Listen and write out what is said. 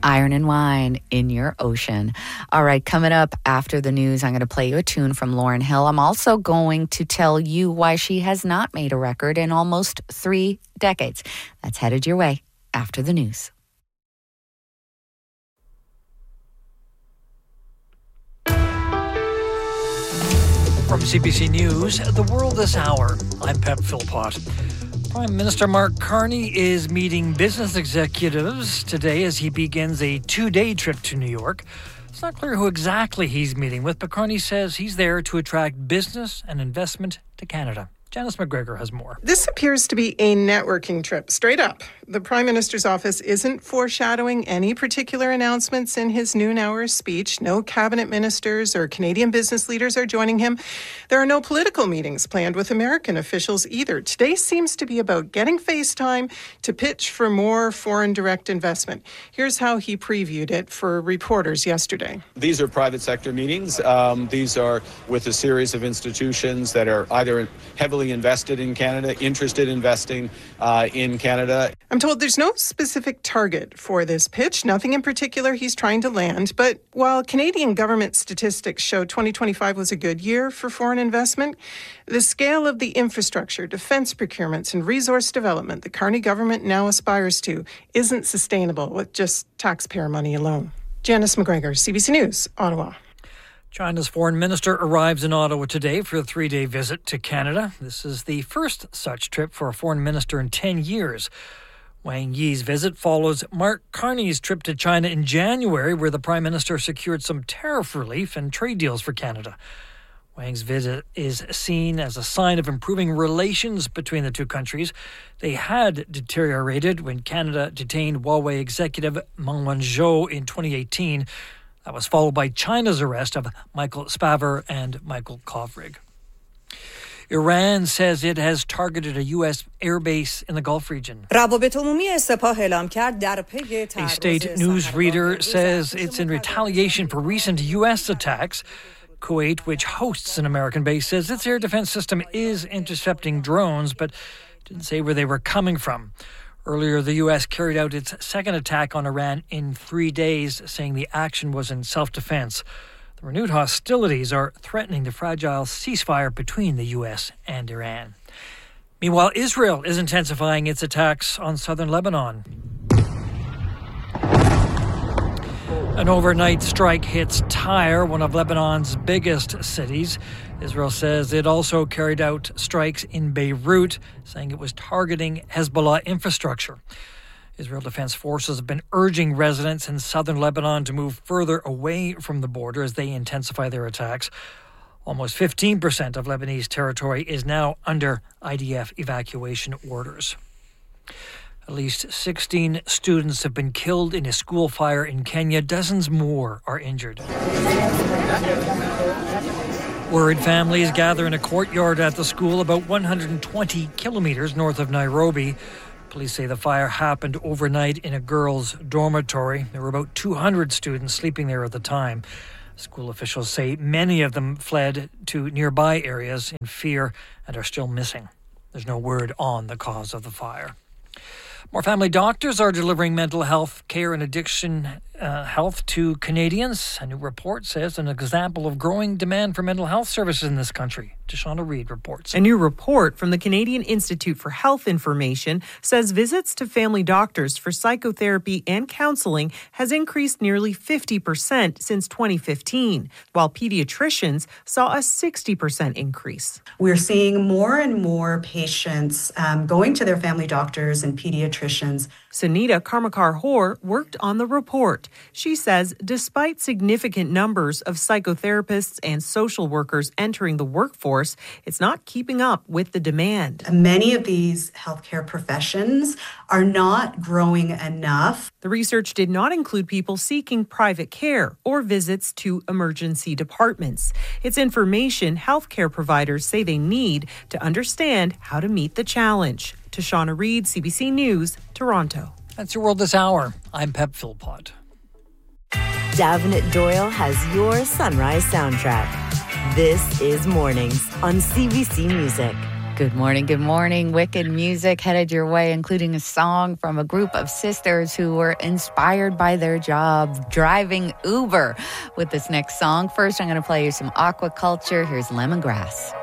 Iron and Wine in your ocean. All right, coming up after the news, I'm going to play you a tune from Lauryn Hill. I'm also going to tell you why she has not made a record in almost 3 decades. That's headed your way after the news. From CBC News, The World This Hour, I'm Pep Philpott. Prime Minister Mark Carney is meeting business executives today as he begins a 2-day trip to New York. It's not clear who exactly he's meeting with, but Carney says he's there to attract business and investment to Canada. Janice McGregor has more. This appears to be a networking trip, straight up. The Prime Minister's office isn't foreshadowing any particular announcements in his noon hour speech. No cabinet ministers or Canadian business leaders are joining him. There are no political meetings planned with American officials either. Today seems to be about getting face time to pitch for more foreign direct investment. Here's how he previewed it for reporters yesterday. These are private sector meetings. These are with a series of institutions that are either heavily invested in Canada, interested in investing in Canada. I'm told there's no specific target for this pitch, nothing in particular he's trying to land. But while Canadian government statistics show 2025 was a good year for foreign investment, the scale of the infrastructure, defense procurements, and resource development the Carney government now aspires to isn't sustainable with just taxpayer money alone. Janice McGregor, CBC News, Ottawa. China's foreign minister arrives in Ottawa today for a 3-day visit to Canada. This is the first such trip for a foreign minister in 10 years. Wang Yi's visit follows Mark Carney's trip to China in January, where the Prime Minister secured some tariff relief and trade deals for Canada. Wang's visit is seen as a sign of improving relations between the two countries. They had deteriorated when Canada detained Huawei executive Meng Wanzhou in 2018. That was followed by China's arrest of Michael Spavor and Michael Kovrig. Iran says it has targeted a U.S. airbase in the Gulf region. A state newsreader says it's in retaliation for recent U.S. attacks. Kuwait, which hosts an American base, says its air defense system is intercepting drones, but didn't say where they were coming from. Earlier, the U.S. carried out its second attack on Iran in 3 days, saying the action was in self-defense. The renewed hostilities are threatening the fragile ceasefire between the U.S. and Iran. Meanwhile, Israel is intensifying its attacks on southern Lebanon. An overnight strike hits Tyre, one of Lebanon's biggest cities. Israel says it also carried out strikes in Beirut, saying it was targeting Hezbollah infrastructure. Israel Defense Forces have been urging residents in southern Lebanon to move further away from the border as they intensify their attacks. Almost 15% of Lebanese territory is now under IDF evacuation orders. At least 16 students have been killed in a school fire in Kenya. Dozens more are injured. Worried families gather in a courtyard at the school about 120 kilometers north of Nairobi. Police say the fire happened overnight in a girls' dormitory. There were about 200 students sleeping there at the time. School officials say many of them fled to nearby areas in fear and are still missing. There's no word on the cause of the fire. More family doctors are delivering mental health care and addiction health to Canadians. A new report says an example of growing demand for mental health services in this country. Deshauna Reid reports. A new report from the Canadian Institute for Health Information says visits to family doctors for psychotherapy and counseling has increased nearly 50% since 2015, while pediatricians saw a 60% increase. We're seeing more and more patients going to their family doctors and pediatricians. Sunita Karmakar-Hoare worked on the report. She says despite significant numbers of psychotherapists and social workers entering the workforce, it's not keeping up with the demand. Many of these healthcare professions are not growing enough. The research did not include people seeking private care or visits to emergency departments. It's information healthcare providers say they need to understand how to meet the challenge. Deshauna Reid, CBC News, Toronto. That's your World This Hour. I'm Pep Philpott. Davenant Doyle has your sunrise soundtrack. This is Mornings on CBC Music. Good morning, good morning. Wicked music headed your way, including a song from a group of sisters who were inspired by their job driving Uber with this next song. First, I'm going to play you some Aquaculture. Here's Lemongrass.